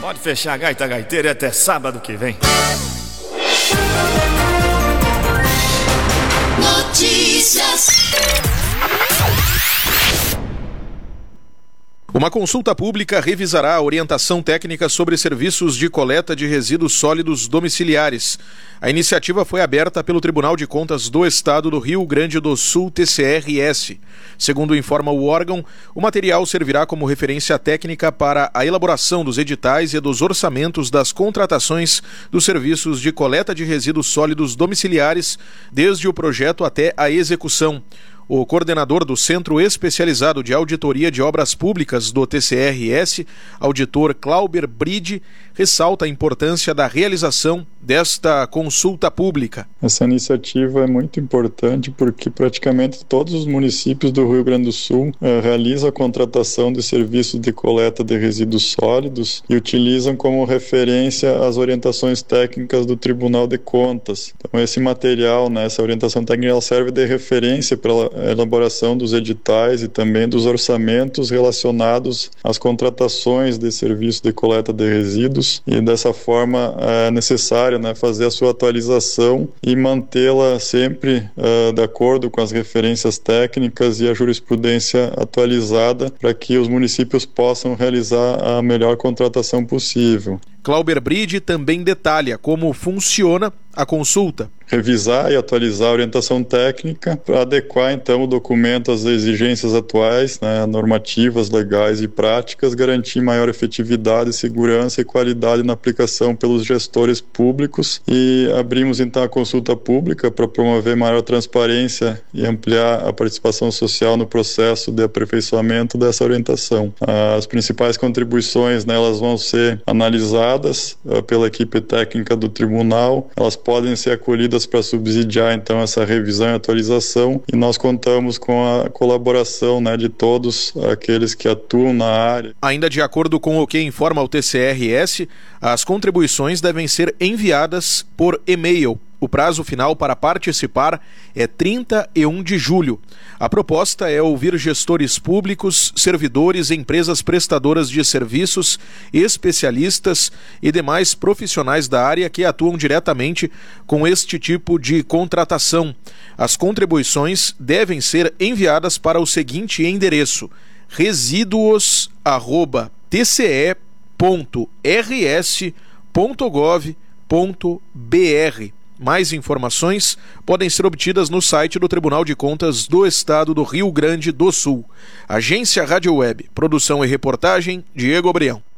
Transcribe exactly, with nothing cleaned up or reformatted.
Pode fechar a gaita gaiteira até sábado que vem. Notícias. Uma consulta pública revisará a orientação técnica sobre serviços de coleta de resíduos sólidos domiciliares. A iniciativa foi aberta pelo Tribunal de Contas do Estado do Rio Grande do Sul, T C R S. Segundo informa o órgão, o material servirá como referência técnica para a elaboração dos editais e dos orçamentos das contratações dos serviços de coleta de resíduos sólidos domiciliares, desde o projeto até a execução. O coordenador do Centro Especializado de Auditoria de Obras Públicas do T C R S, auditor Clauber Bride, ressalta a importância da realização desta consulta pública. Essa iniciativa é muito importante porque praticamente todos os municípios do Rio Grande do Sul eh, realizam a contratação de serviços de coleta de resíduos sólidos e utilizam como referência as orientações técnicas do Tribunal de Contas. Então esse material, né, essa orientação técnica, ela serve de referência para a elaboração dos editais e também dos orçamentos relacionados às contratações de serviços de coleta de resíduos, e dessa forma é necessário, né, fazer a sua atualização e mantê-la sempre uh, de acordo com as referências técnicas e a jurisprudência atualizada para que os municípios possam realizar a melhor contratação possível. Clauber Bride também detalha como funciona a consulta. Revisar e atualizar a orientação técnica para adequar então o documento às exigências atuais, né, normativas, legais e práticas, garantir maior efetividade, segurança e qualidade na aplicação pelos gestores públicos, e abrimos então a consulta pública para promover maior transparência e ampliar a participação social no processo de aperfeiçoamento dessa orientação. As principais contribuições, né, elas vão ser analisadas uh, pela equipe técnica do tribunal, elas podem ser acolhidas para subsidiar então essa revisão e atualização, e nós contamos com a colaboração, né, de todos aqueles que atuam na área. Ainda de acordo com o que informa o T C R S, as contribuições devem ser enviadas por e-mail. O prazo final para participar é trinta e um de julho. A proposta é ouvir gestores públicos, servidores, empresas prestadoras de serviços, especialistas e demais profissionais da área que atuam diretamente com este tipo de contratação. As contribuições devem ser enviadas para o seguinte endereço: resíduos arroba t c e ponto r s ponto gov ponto b r. Mais informações podem ser obtidas no site do Tribunal de Contas do Estado do Rio Grande do Sul. Agência Rádio Web, produção e reportagem, Diego Abrião.